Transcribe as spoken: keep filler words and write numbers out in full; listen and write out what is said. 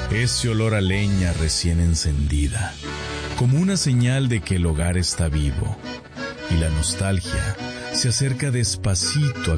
ese olor a leña recién encendida, como una señal de que el hogar está vivo y la nostalgia se acerca despacito a